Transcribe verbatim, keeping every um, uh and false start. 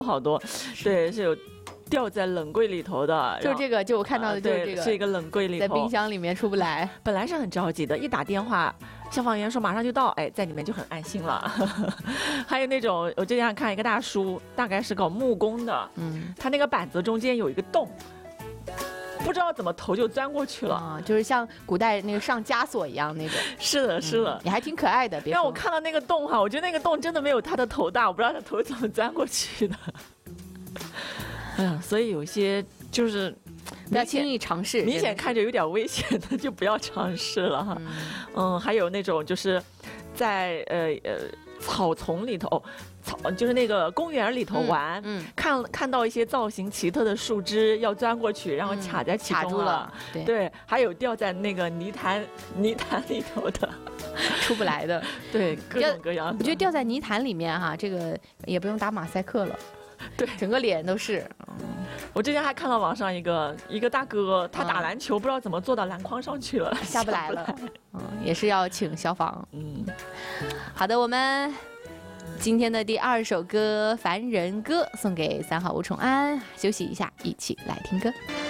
好多，对，是有掉在冷柜里头的， 就这个，就我看到的就是这个， 呃、是一个冷柜里头， 在冰箱里面出不来。 本来是很着急的，一打电话，消防员说马上就到，哎，在里面就很安心了。还有那种，我之前看一个大叔，大概是搞木工的，嗯，他那个板子中间有一个洞。不知道怎么头就钻过去了啊，就是像古代那个上枷锁一样那种。 是的，是的， 你、嗯、还挺可爱的。别让我看到那个洞哈，我觉得那个洞真的没有他的头大，我不知道他头怎么钻过去的。哎呀，所以有些就是不要轻易尝试， 明显看着有点危险的就不要尝试了哈。嗯, 嗯，还有那种就是在呃呃草丛里头。草就是那个公园里头玩，嗯，嗯看看到一些造型奇特的树枝，要钻过去，然后卡在其中了， 嗯、卡住了，对对，还有掉在那个泥潭泥潭里头的， 出不来的， 对，各种各样的。 我觉得掉在泥潭里面哈，这个也不用打马赛克了， 对， 整个脸都是。 嗯、我之前还看到网上一个一个大哥，他打篮球、嗯、不知道怎么坐到篮筐上去了， 下不来了，来嗯，也是要请消防。 嗯， 好的，我们。今天的第二首歌《凡人歌》送给三号吴崇安，休息一下，一起来听歌。